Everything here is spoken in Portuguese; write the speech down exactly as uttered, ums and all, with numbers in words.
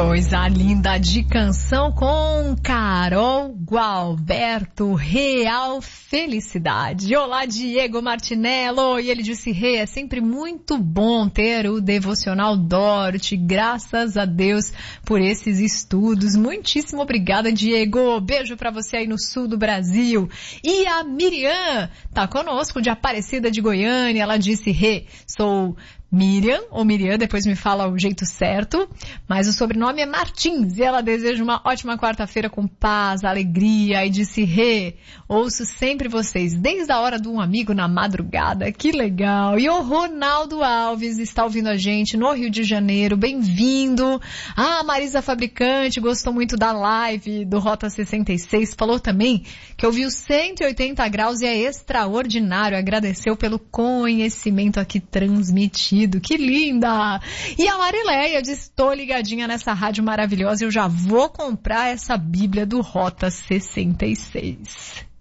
Coisa linda de canção com Carol Gualberto, Real Felicidade. Olá, Diego Martinello. E ele disse, Rê, é sempre muito bom ter o Devocional Dorothy. Graças a Deus por esses estudos. Muitíssimo obrigada, Diego. Beijo pra você aí no sul do Brasil. E a Miriam tá conosco de Aparecida de Goiânia. Ela disse, Rê, sou Miriam, ou Miriam, depois me fala o jeito certo, mas o sobrenome é Martins, e ela deseja uma ótima quarta-feira com paz, alegria, e disse, Rê, ouço sempre vocês, desde a hora de um amigo na madrugada, que legal. E o Ronaldo Alves está ouvindo a gente no Rio de Janeiro, bem-vindo. Ah, Marisa Fabricante gostou muito da live do Rota sessenta e seis, falou também que ouviu cento e oitenta graus e é extraordinário, agradeceu pelo conhecimento aqui transmitido. Que linda! E a Marileia disse, estou ligadinha nessa rádio maravilhosa, eu já vou comprar essa Bíblia do Rota sessenta e seis.